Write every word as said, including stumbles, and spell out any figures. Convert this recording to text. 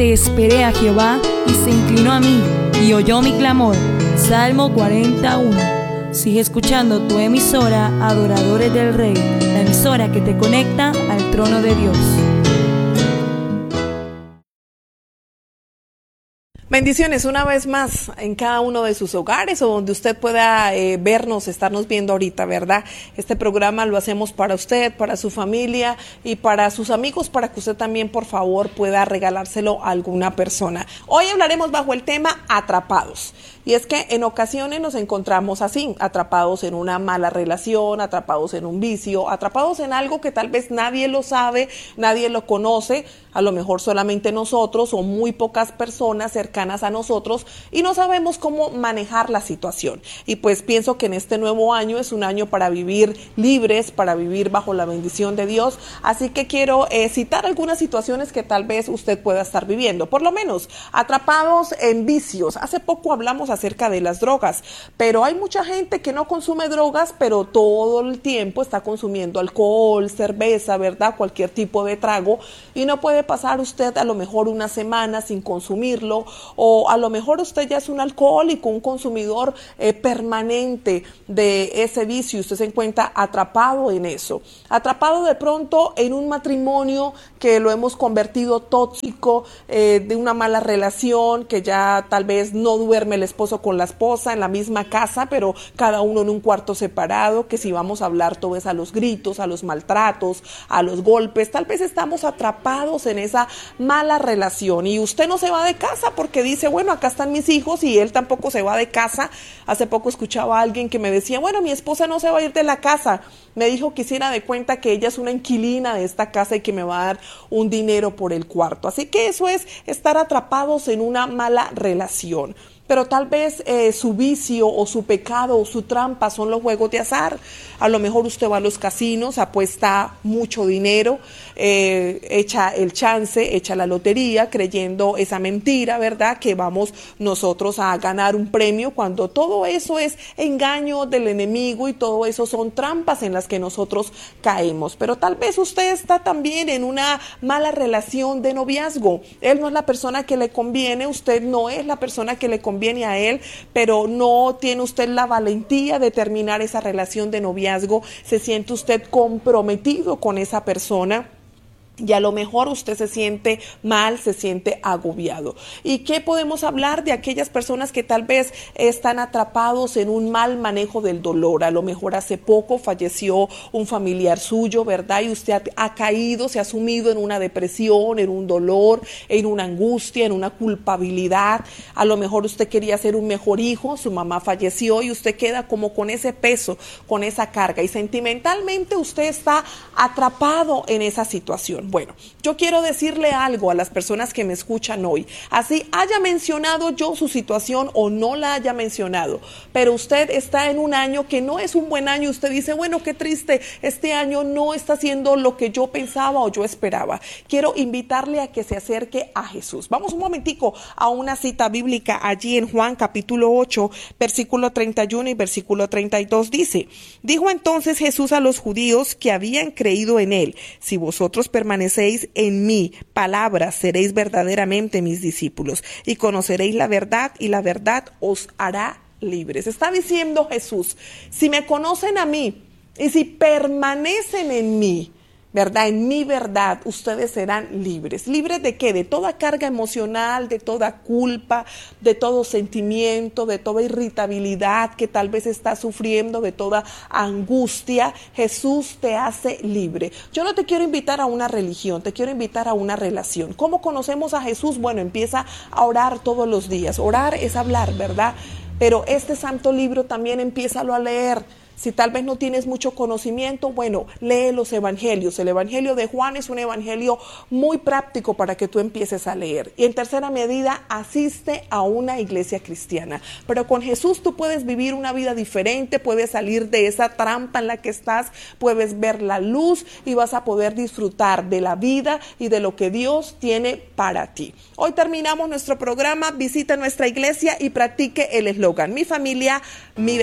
Esperé a Jehová y se inclinó a mí y oyó mi clamor. Salmo cuarenta y uno. Sigue escuchando tu emisora Adoradores del Rey, la emisora que te conecta al trono de Dios. Bendiciones una vez más en cada uno de sus hogares o donde usted pueda eh, vernos, estarnos viendo ahorita, ¿verdad? Este programa lo hacemos para usted, para su familia y para sus amigos, para que usted también, por favor, pueda regalárselo a alguna persona. Hoy hablaremos bajo el tema atrapados. Y es que en ocasiones nos encontramos así, atrapados en una mala relación, atrapados en un vicio, atrapados en algo que tal vez nadie lo sabe, nadie lo conoce, a lo mejor solamente nosotros o muy pocas personas cercanas a nosotros y no sabemos cómo manejar la situación. Y pues pienso que en este nuevo año es un año para vivir libres, para vivir bajo la bendición de Dios, así que quiero eh, citar algunas situaciones que tal vez usted pueda estar viviendo, por lo menos atrapados en vicios. Hace poco hablamos acerca de las drogas, pero hay mucha gente que no consume drogas, pero todo el tiempo está consumiendo alcohol, cerveza, ¿verdad? Cualquier tipo de trago, y no puede pasar usted a lo mejor una semana sin consumirlo, o a lo mejor usted ya es un alcohólico, un consumidor eh, permanente de ese vicio, y usted se encuentra atrapado en eso, atrapado de pronto en un matrimonio que lo hemos convertido tóxico, eh, de una mala relación, que ya tal vez no duerme el esposo con la esposa en la misma casa, pero cada uno en un cuarto separado, que si vamos a hablar todo es a los gritos, a los maltratos, a los golpes. Tal vez estamos atrapados en esa mala relación y usted no se va de casa porque dice, bueno, acá están mis hijos, y él tampoco se va de casa. Hace poco escuchaba a alguien que me decía, bueno, mi esposa no se va a ir de la casa, me dijo que hiciera de cuenta que ella es una inquilina de esta casa y que me va a dar un dinero por el cuarto. Así que eso es estar atrapados en una mala relación. Pero tal vez eh, su vicio o su pecado o su trampa son los juegos de azar. A lo mejor usted va a los casinos, apuesta mucho dinero, eh, echa el chance, echa la lotería, creyendo esa mentira, ¿verdad? Que vamos nosotros a ganar un premio, cuando todo eso es engaño del enemigo y todo eso son trampas en las que nosotros caemos. Pero tal vez usted está también en una mala relación de noviazgo. Él no es la persona que le conviene, usted no es la persona que le conviene viene a él, pero no tiene usted la valentía de terminar esa relación de noviazgo, se siente usted comprometido con esa persona. Y a lo mejor usted se siente mal, se siente agobiado. ¿Y qué podemos hablar de aquellas personas que tal vez están atrapados en un mal manejo del dolor? A lo mejor hace poco falleció un familiar suyo, ¿verdad? Y usted ha, ha caído, se ha sumido en una depresión, en un dolor, en una angustia, en una culpabilidad. A lo mejor usted quería ser un mejor hijo, su mamá falleció y usted queda como con ese peso, con esa carga. Y sentimentalmente usted está atrapado en esa situación. Bueno, yo quiero decirle algo a las personas que me escuchan hoy, así haya mencionado yo su situación o no la haya mencionado, pero usted está en un año que no es un buen año, usted dice, bueno, qué triste, este año no está haciendo lo que yo pensaba o yo esperaba. Quiero invitarle a que se acerque a Jesús. Vamos un momentico a una cita bíblica allí en Juan capítulo ocho, versículo treinta y uno y versículo treinta y dos, dice, dijo entonces Jesús a los judíos que habían creído en él, si vosotros permanecéis permanecéis en mi palabra, seréis verdaderamente mis discípulos y conoceréis la verdad y la verdad os hará libres. Está diciendo Jesús, si me conocen a mí y si permanecen en mí, ¿verdad? En mi verdad, ustedes serán libres. ¿Libres de qué? De toda carga emocional, de toda culpa, de todo sentimiento, de toda irritabilidad que tal vez estás sufriendo, de toda angustia. Jesús te hace libre. Yo no te quiero invitar a una religión, te quiero invitar a una relación. ¿Cómo conocemos a Jesús? Bueno, empieza a orar todos los días. Orar es hablar, ¿verdad? Pero este santo libro también empiézalo a leer. Si tal vez no tienes mucho conocimiento, bueno, lee los evangelios. El evangelio de Juan es un evangelio muy práctico para que tú empieces a leer. Y en tercera medida, asiste a una iglesia cristiana. Pero con Jesús tú puedes vivir una vida diferente, puedes salir de esa trampa en la que estás, puedes ver la luz y vas a poder disfrutar de la vida y de lo que Dios tiene para ti. Hoy terminamos nuestro programa, visita nuestra iglesia y practique el eslogan, mi familia, mi